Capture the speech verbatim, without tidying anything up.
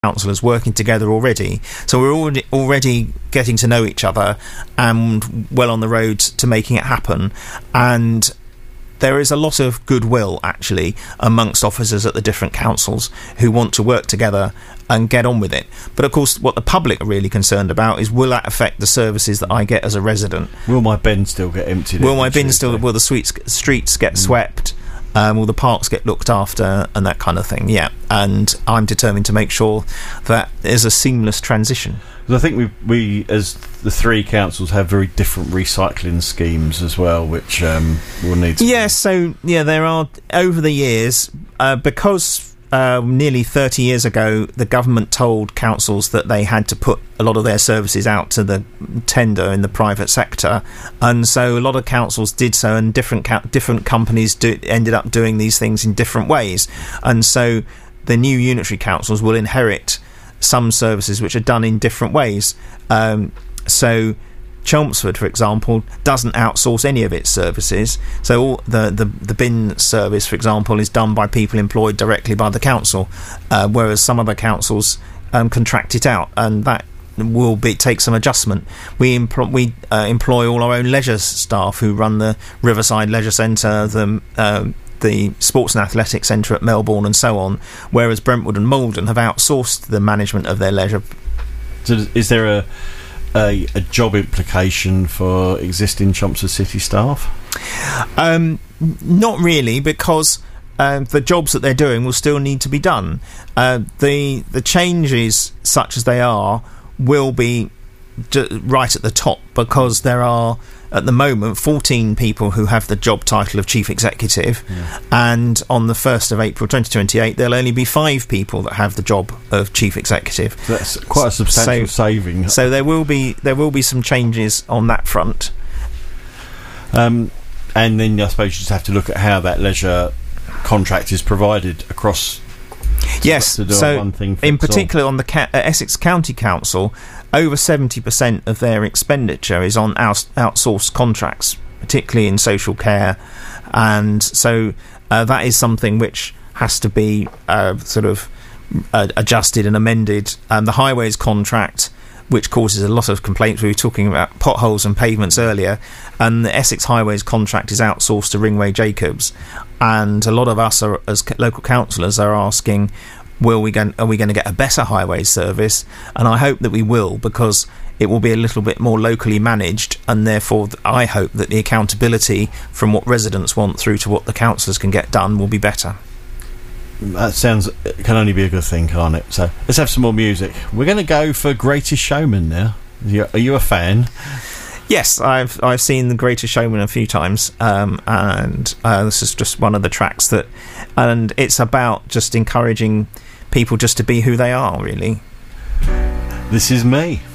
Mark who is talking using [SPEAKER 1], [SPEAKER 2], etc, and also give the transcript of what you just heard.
[SPEAKER 1] councillors working together already. So we're already already getting to know each other and well on the road to making it happen. And there is a lot of goodwill, actually, amongst officers at the different councils who want to work together and get on with it. But, of course, what the public are really concerned about is, will that affect the services that I get as a resident?
[SPEAKER 2] Will my bin still get emptied?
[SPEAKER 1] Will my bin still... Will the streets, streets get mm. swept? Um, will the parks get looked after? And that kind of thing, yeah. And I'm determined to make sure that there's a seamless transition.
[SPEAKER 2] I think we, we, as the three councils, have very different recycling schemes as well, which um, will need to...
[SPEAKER 1] Yeah, so, yeah, there are, over the years, uh, because uh, nearly thirty years ago, the government told councils that they had to put a lot of their services out to the tender in the private sector, and so a lot of councils did so, and different co- different companies do, ended up doing these things in different ways. And so the new unitary councils will inherit some services which are done in different ways. Um, so Chelmsford, for example, doesn't outsource any of its services. So all the, the, the bin service, for example, is done by people employed directly by the council, uh, whereas some other councils um, contract it out, and that will be take some adjustment. We empl- we uh, employ all our own leisure staff who run the Riverside Leisure Centre, the um, the Sports and Athletics Centre at Melbourne and so on, whereas Brentwood and Malden have outsourced the management of their leisure.
[SPEAKER 2] So is there a a, a job implication for existing Chelmsford City staff?
[SPEAKER 1] Um, not really, because uh, the jobs that they're doing will still need to be done. Uh, the the changes, such as they are, will be d- right at the top, because there are, at the moment, fourteen people who have the job title of Chief Executive, yeah. and on the first of April twenty twenty-eight there'll only be five people that have the job of Chief Executive.
[SPEAKER 2] So that's quite a substantial
[SPEAKER 1] so,
[SPEAKER 2] saving.
[SPEAKER 1] So there will be there will be some changes on that front.
[SPEAKER 2] Um, and then I suppose you just have to look at how that leisure contract is provided across.
[SPEAKER 1] Yes,
[SPEAKER 2] to do
[SPEAKER 1] so
[SPEAKER 2] one thing
[SPEAKER 1] in particular
[SPEAKER 2] all.
[SPEAKER 1] on the Ca- uh, Essex County Council, over seventy percent of their expenditure is on out- outsourced contracts, particularly in social care, and so uh, that is something which has to be uh, sort of uh, adjusted and amended. Um, the highways contract, which causes a lot of complaints, we were talking about potholes and pavements earlier, and the Essex Highways contract is outsourced to Ringway Jacobs, and a lot of us are, as local councillors, are asking, will we go, are we going to get a better highways service? And I hope that we will, because it will be a little bit more locally managed, and therefore I hope that the accountability from what residents want through to what the councillors can get done will be better.
[SPEAKER 2] That sounds, it can only be a good thing, can't it? So let's have some more music. We're going to go for Greatest Showman now. Are you, are you a fan?
[SPEAKER 1] Yes, I've I've seen The Greatest Showman a few times, um, and uh, this is just one of the tracks that, and it's about just encouraging people just to be who they are, really.
[SPEAKER 2] This is me.